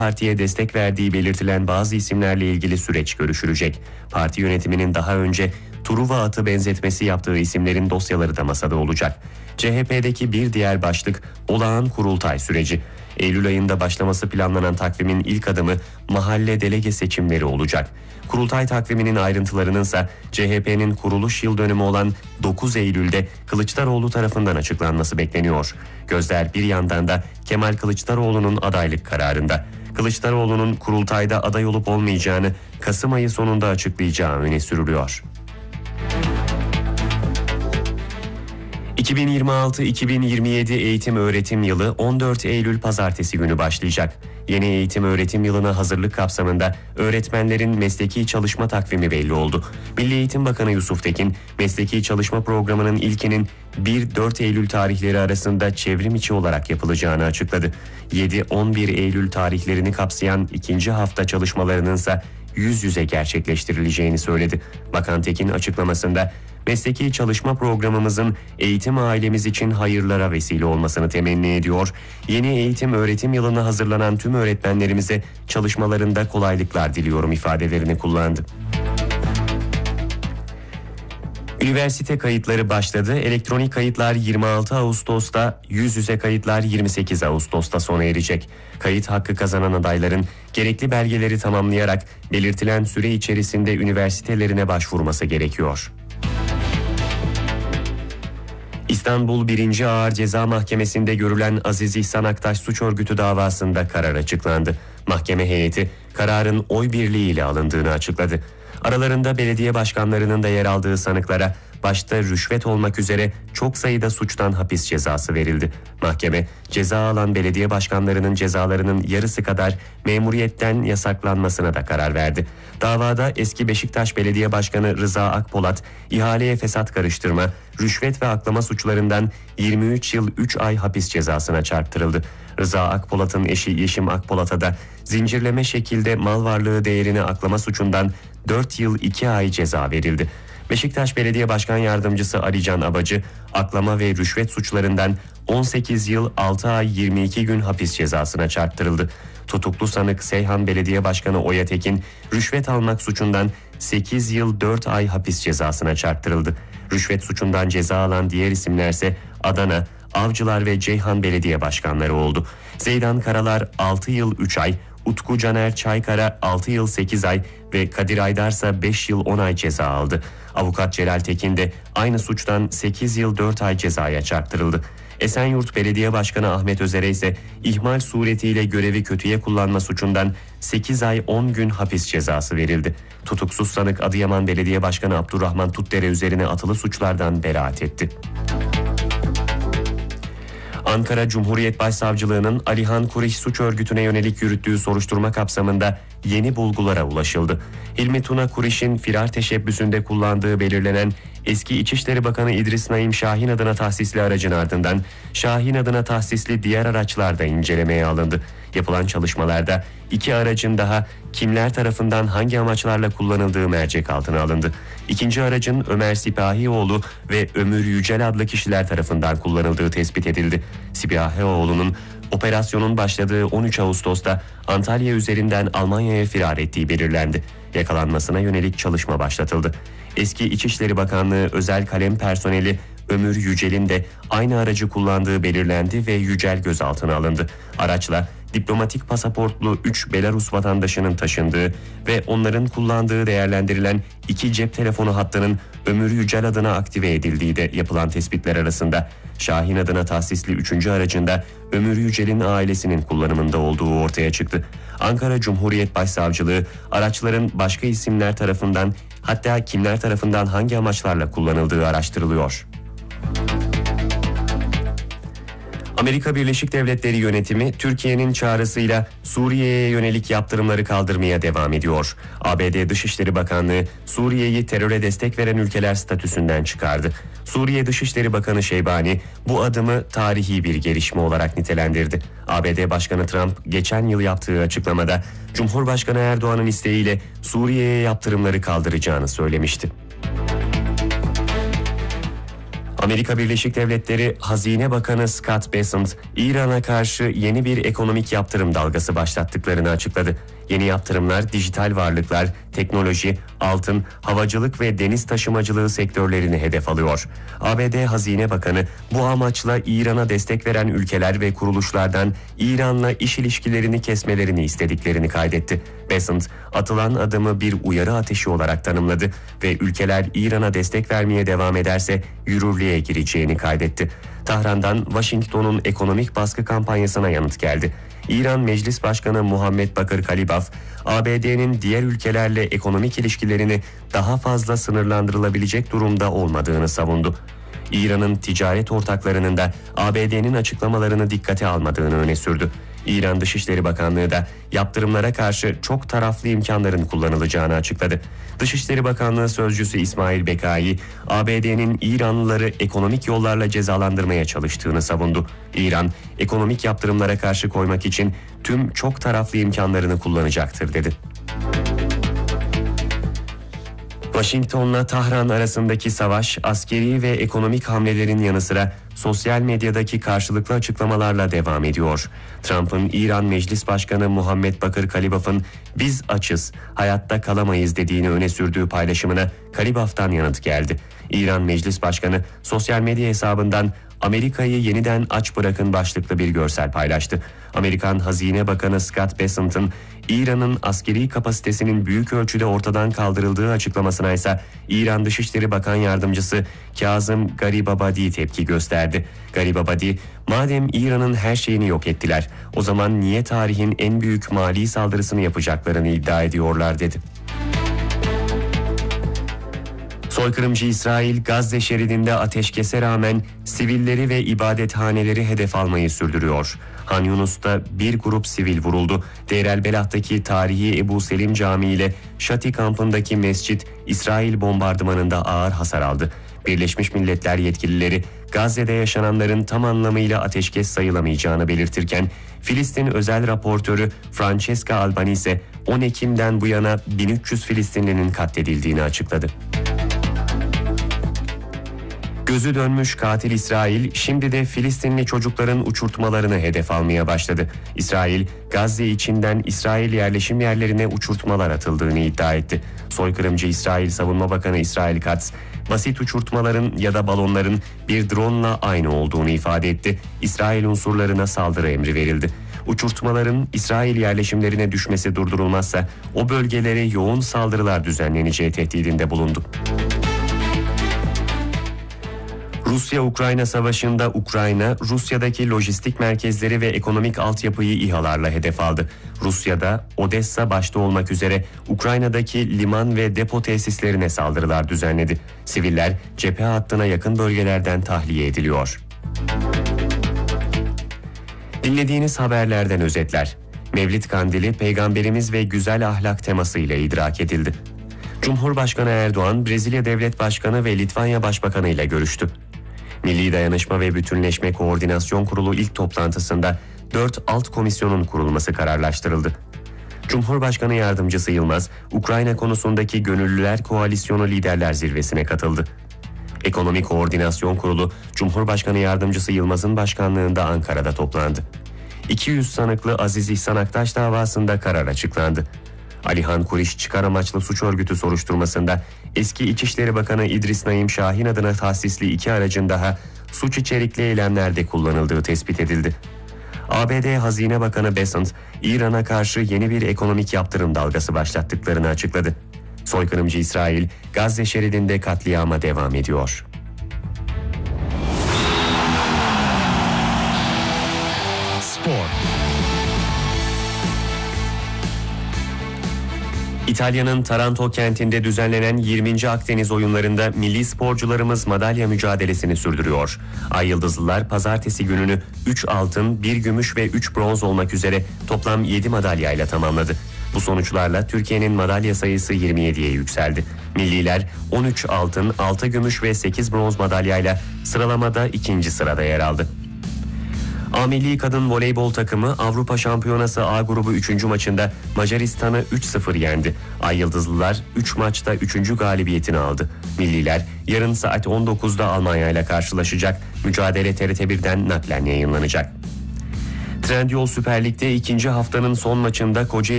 partiye destek verdiği belirtilen bazı isimlerle ilgili süreç görüşülecek. Parti yönetiminin daha önce Truva atı benzetmesi yaptığı isimlerin dosyaları da masada olacak. CHP'deki bir diğer başlık olağan kurultay süreci. Eylül ayında başlaması planlanan takvimin ilk adımı mahalle delege seçimleri olacak. Kurultay takviminin ayrıntılarının ise CHP'nin kuruluş yıl dönümü olan 9 Eylül'de Kılıçdaroğlu tarafından açıklanması bekleniyor. Gözler bir yandan da Kemal Kılıçdaroğlu'nun adaylık kararında. Kılıçdaroğlu'nun kurultayda aday olup olmayacağını Kasım ayı sonunda açıklayacağı öne sürülüyor. 2026-2027 eğitim öğretim yılı 14 Eylül pazartesi günü başlayacak. Yeni eğitim öğretim yılına hazırlık kapsamında öğretmenlerin mesleki çalışma takvimi belli oldu. Milli Eğitim Bakanı Yusuf Tekin, mesleki çalışma programının ilkinin 1-4 Eylül tarihleri arasında çevrim içi olarak yapılacağını açıkladı. 7-11 Eylül tarihlerini kapsayan ikinci hafta çalışmalarının ise yüz yüze gerçekleştirileceğini söyledi. Bakan Tekin açıklamasında mesleki çalışma programımızın eğitim ailemiz için hayırlara vesile olmasını temenni ediyor. Yeni eğitim öğretim yılına hazırlanan tüm öğretmenlerimize çalışmalarında kolaylıklar diliyorum ifadelerini kullandı. Üniversite kayıtları başladı. Elektronik kayıtlar 26 Ağustos'ta, yüz yüze kayıtlar 28 Ağustos'ta sona erecek. Kayıt hakkı kazanan adayların gerekli belgeleri tamamlayarak belirtilen süre içerisinde üniversitelerine başvurması gerekiyor. İstanbul 1. Ağır Ceza Mahkemesi'nde görülen Aziz İhsan Aktaş suç örgütü davasında karar açıklandı. Mahkeme heyeti kararın oy birliğiyle alındığını açıkladı. Aralarında belediye başkanlarının da yer aldığı sanıklara başta rüşvet olmak üzere çok sayıda suçtan hapis cezası verildi. Mahkeme ceza alan belediye başkanlarının cezalarının yarısı kadar memuriyetten yasaklanmasına da karar verdi. Davada eski Beşiktaş Belediye Başkanı Rıza Akpolat, ihaleye fesat karıştırma, rüşvet ve aklama suçlarından 23 yıl 3 ay hapis cezasına çarptırıldı. Rıza Akpolat'ın eşi Yeşim Akpolat'a da zincirleme şekilde mal varlığı değerini aklama suçundan 4 yıl 2 ay ceza verildi. Beşiktaş Belediye Başkan Yardımcısı Ali Can Abacı, aklama ve rüşvet suçlarından 18 yıl 6 ay 22 gün hapis cezasına çarptırıldı. Tutuklu sanık Seyhan Belediye Başkanı Oya Tekin, rüşvet almak suçundan 8 yıl 4 ay hapis cezasına çarptırıldı. Rüşvet suçundan ceza alan diğer isimlerse Adana, Avcılar ve Ceyhan Belediye Başkanları oldu. Zeydan Karalar 6 yıl 3 ay, Utku Caner Çaykara 6 yıl 8 ay ve Kadir Aydarsa 5 yıl 10 ay ceza aldı. Avukat Celal Tekin de aynı suçtan 8 yıl 4 ay cezaya çarptırıldı. Esenyurt Belediye Başkanı Ahmet Özer'e ise ihmal suretiyle görevi kötüye kullanma suçundan 8 ay 10 gün hapis cezası verildi. Tutuksuz sanık Adıyaman Belediye Başkanı Abdurrahman Tutdere üzerine atılı suçlardan beraat etti. Ankara Cumhuriyet Başsavcılığı'nın Alihan Kuriş suç örgütüne yönelik yürüttüğü soruşturma kapsamında yeni bulgulara ulaşıldı. Hilmi Tuna Kuriş'in firar teşebbüsünde kullandığı belirlenen eski İçişleri Bakanı İdris Naim Şahin adına tahsisli aracın ardından Şahin adına tahsisli diğer araçlar da incelemeye alındı. Yapılan çalışmalarda 2 aracın daha kimler tarafından hangi amaçlarla kullanıldığı mercek altına alındı. İkinci aracın Ömer Sipahioğlu ve Ömür Yücel adlı kişiler tarafından kullanıldığı tespit edildi. Sipahioğlu'nun operasyonun başladığı 13 Ağustos'ta Antalya üzerinden Almanya'ya firar ettiği belirlendi. Yakalanmasına yönelik çalışma başlatıldı. Eski İçişleri Bakanlığı özel kalem personeli Ömür Yücel'in de aynı aracı kullandığı belirlendi ve Yücel gözaltına alındı. Araçla diplomatik pasaportlu 3 Belarus vatandaşının taşındığı ve onların kullandığı değerlendirilen 2 cep telefonu hattının Ömür Yücel adına aktive edildiği de yapılan tespitler arasında. Şahin adına tahsisli 3. aracında Ömür Yücel'in ailesinin kullanımında olduğu ortaya çıktı. Ankara Cumhuriyet Başsavcılığı araçların başka isimler tarafından, hatta kimler tarafından hangi amaçlarla kullanıldığı araştırılıyor. Amerika Birleşik Devletleri yönetimi Türkiye'nin çağrısıyla Suriye'ye yönelik yaptırımları kaldırmaya devam ediyor. ABD Dışişleri Bakanlığı Suriye'yi teröre destek veren ülkeler statüsünden çıkardı. Suriye Dışişleri Bakanı Şeybani bu adımı tarihi bir gelişme olarak nitelendirdi. ABD Başkanı Trump geçen yıl yaptığı açıklamada Cumhurbaşkanı Erdoğan'ın isteğiyle Suriye'ye yaptırımları kaldıracağını söylemişti. Amerika Birleşik Devletleri Hazine Bakanı Scott Bessent, İran'a karşı yeni bir ekonomik yaptırım dalgası başlattıklarını açıkladı. Yeni yaptırımlar dijital varlıklar, teknoloji, altın, havacılık ve deniz taşımacılığı sektörlerini hedef alıyor. ABD Hazine Bakanı bu amaçla İran'a destek veren ülkeler ve kuruluşlardan İran'la iş ilişkilerini kesmelerini istediklerini kaydetti. Bessent, atılan adımı bir uyarı ateşi olarak tanımladı ve ülkeler İran'a destek vermeye devam ederse yürürlüğe gireceğini kaydetti. Tahran'dan Washington'un ekonomik baskı kampanyasına yanıt geldi. İran Meclis Başkanı Muhammed Bakır Kalibaf, ABD'nin diğer ülkelerle ekonomik ilişkilerini daha fazla sınırlandırılabilecek durumda olmadığını savundu. İran'ın ticaret ortaklarının da ABD'nin açıklamalarını dikkate almadığını öne sürdü. İran Dışişleri Bakanlığı da yaptırımlara karşı çok taraflı imkanların kullanılacağını açıkladı. Dışişleri Bakanlığı Sözcüsü İsmail Bekai, ABD'nin İranlıları ekonomik yollarla cezalandırmaya çalıştığını savundu. İran, ekonomik yaptırımlara karşı koymak için tüm çok taraflı imkanlarını kullanacaktır dedi. Washington'la Tahran arasındaki savaş, askeri ve ekonomik hamlelerin yanı sıra sosyal medyadaki karşılıklı açıklamalarla devam ediyor. Trump'ın İran Meclis Başkanı Muhammed Bakır Kalibaf'ın "biz açız, hayatta kalamayız" dediğini öne sürdüğü paylaşımına Kalibaf'tan yanıt geldi. İran Meclis Başkanı sosyal medya hesabından "Amerika'yı yeniden aç bırakın" başlıklı bir görsel paylaştı. Amerikan Hazine Bakanı Scott Bessent'ın İran'ın askeri kapasitesinin büyük ölçüde ortadan kaldırıldığı açıklamasına ise İran Dışişleri Bakan Yardımcısı Kazım Garibabadi tepki gösterdi. Garibabadi, "Madem İran'ın her şeyini yok ettiler, o zaman niye tarihin en büyük mali saldırısını yapacaklarını iddia ediyorlar?" dedi. Soykırımcı İsrail, Gazze şeridinde ateşkese rağmen sivilleri ve ibadethaneleri hedef almayı sürdürüyor. Han Yunus'ta bir grup sivil vuruldu. Deir el-Belah'taki tarihi Ebu Selim Camii ile Şati kampındaki mescit İsrail bombardımanında ağır hasar aldı. Birleşmiş Milletler yetkilileri Gazze'de yaşananların tam anlamıyla ateşkes sayılamayacağını belirtirken Filistin özel raportörü Francesca Albanese 10 Ekim'den bu yana 1300 Filistinlinin katledildiğini açıkladı. Gözü dönmüş katil İsrail şimdi de Filistinli çocukların uçurtmalarını hedef almaya başladı. İsrail, Gazze içinden İsrail yerleşim yerlerine uçurtmalar atıldığını iddia etti. Soykırımcı İsrail Savunma Bakanı İsrail Katz, basit uçurtmaların ya da balonların bir drone'la aynı olduğunu ifade etti. İsrail unsurlarına saldırı emri verildi. Uçurtmaların İsrail yerleşimlerine düşmesi durdurulmazsa o bölgelere yoğun saldırılar düzenleneceği tehdidinde bulundu. Rusya-Ukrayna savaşında Ukrayna, Rusya'daki lojistik merkezleri ve ekonomik altyapıyı İHA'larla hedef aldı. Rusya'da Odessa başta olmak üzere Ukrayna'daki liman ve depo tesislerine saldırılar düzenledi. Siviller cephe hattına yakın bölgelerden tahliye ediliyor. Dinlediğiniz haberlerden özetler. Mevlid Kandili, Peygamberimiz ve güzel ahlak temasıyla idrak edildi. Cumhurbaşkanı Erdoğan, Brezilya Devlet Başkanı ve Litvanya Başbakanı ile görüştü. Milli Dayanışma ve Bütünleşme Koordinasyon Kurulu ilk toplantısında 4 alt komisyonun kurulması kararlaştırıldı. Cumhurbaşkanı Yardımcısı Yılmaz, Ukrayna konusundaki Gönüllüler Koalisyonu Liderler Zirvesi'ne katıldı. Ekonomi Koordinasyon Kurulu, Cumhurbaşkanı Yardımcısı Yılmaz'ın başkanlığında Ankara'da toplandı. 200 sanıklı Aziz İhsan Aktaş davasında karar açıklandı. Alihan Kuriş çıkar amaçlı suç örgütü soruşturmasında eski İçişleri Bakanı İdris Naim Şahin adına tahsisli 2 aracın daha suç içerikli eylemlerde kullanıldığı tespit edildi. ABD Hazine Bakanı Bessent, İran'a karşı yeni bir ekonomik yaptırım dalgası başlattıklarını açıkladı. Soykırımcı İsrail, Gazze şeridinde katliama devam ediyor. Spor. İtalya'nın Taranto kentinde düzenlenen 20. Akdeniz oyunlarında milli sporcularımız madalya mücadelesini sürdürüyor. Ay Yıldızlılar pazartesi gününü 3 altın, 1 gümüş ve 3 bronz olmak üzere toplam 7 madalyayla tamamladı. Bu sonuçlarla Türkiye'nin madalya sayısı 27'ye yükseldi. Milliler 13 altın, 6 gümüş ve 8 bronz madalyayla sıralamada 2. sırada yer aldı. A Milli Kadın Voleybol takımı Avrupa Şampiyonası A grubu 3. maçında Macaristan'ı 3-0 yendi. Ay Yıldızlılar 3 maçta 3. galibiyetini aldı. Milliler yarın saat 19'da Almanya ile karşılaşacak. Mücadele TRT1'den naklen yayınlanacak. Trendyol Süper Lig'de ikinci haftanın son maçında Kocaeli